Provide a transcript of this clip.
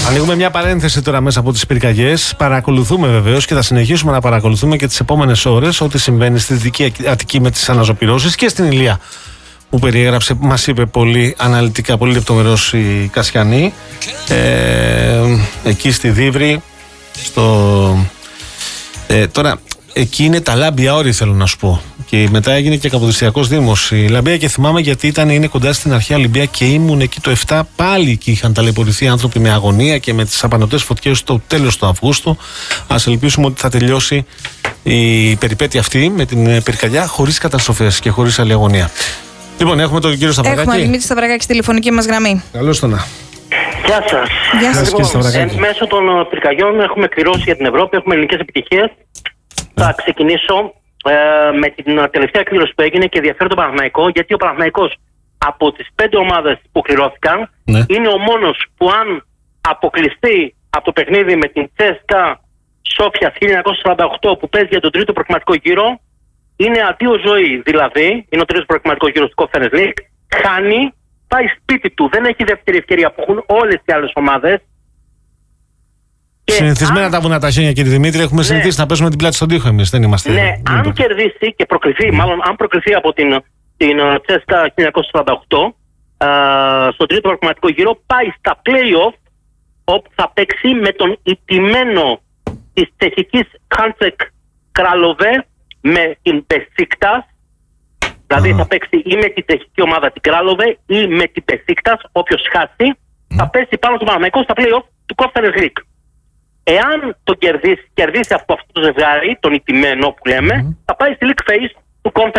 Ανοίγουμε μια παρένθεση τώρα μέσα από τις πυρκαγιές. Παρακολουθούμε βεβαίως και θα συνεχίσουμε να παρακολουθούμε και τις επόμενες ώρες ό,τι συμβαίνει στη Δυτική Αττική με τις αναζωπυρώσεις και στην Ηλία που περιέγραψε, μας είπε πολύ αναλυτικά, πολύ λεπτομερώς η Κασιανή. Εκεί στη Δίβρη, τώρα εκεί είναι τα Λάμπια όρη, θέλω να σου πω. Και μετά έγινε και Καποδιστριακός Δήμος η Λαμπία και θυμάμαι γιατί είναι κοντά στην αρχαία Ολυμπία και ήμουν εκεί το 7. Πάλι εκεί είχαν ταλαιπωρηθεί άνθρωποι με αγωνία και με τις απανωτές φωτιές στο τέλος του Αυγούστου. Ας ελπίσουμε ότι θα τελειώσει η περιπέτεια αυτή με την πυρκαγιά χωρίς καταστροφές και χωρίς άλλη αγωνία. Λοιπόν, έχουμε τον κύριο Σταυρακάκη. Έχουμε Δημήτρη Σταυρακάκη στη τηλεφωνική μας γραμμή. Καλώς τον. Γεια σας. Γεια σας. Λοιπόν, μέσω των πυρκαγιών έχουμε κληρώσει για την Ευρώπη, έχουμε ελληνικές επιτυχίες. Θα ξεκινήσω με την τελευταία εκδήλωση που έγινε και ενδιαφέρει τον Παναθηναϊκό, γιατί ο Παναθηναϊκός από τις 5 ομάδες που κληρώθηκαν είναι ο μόνος που αν αποκλειστεί από το παιχνίδι με την CSKA Σόφια 1948 που παίζει για τον τρίτο προκριματικό γύρο, είναι αντίο ζωή. Δηλαδή, είναι ο τρίτος προκριματικό γύρος του Conference League, χάνει, πάει σπίτι του, δεν έχει δεύτερη ευκαιρία που έχουν όλες οι άλλες ομάδες. Συνηθισμένα τα βουνά τα χέρια, κύριε Δημήτρη. Έχουμε συνηθίσει να παίζουμε την πλάτη στον τοίχο εμείς. Δεν είμαστε. Ναι, αν κερδίσει και προκριθεί, μάλλον αν προκριθεί από την CSKA 1948 στο τρίτο προκριματικό γύρο, πάει στα play-off όπου θα παίξει με τον ηττημένο της τσεχικής Χάντσεκ Κράλοβε με την Μπεσίκτας. Δηλαδή θα παίξει ή με την τσεχική ομάδα την Κράλοβε ή με την Μπεσίκτας. Όποιος χάσει θα πέσει πάνω στο Παναθηναϊκό στα play-off του Conference League. Εάν το κερδίσει από αυτό το ζευγάρι, τον ηττημένο που λέμε, θα πάει στη League Phase του Conference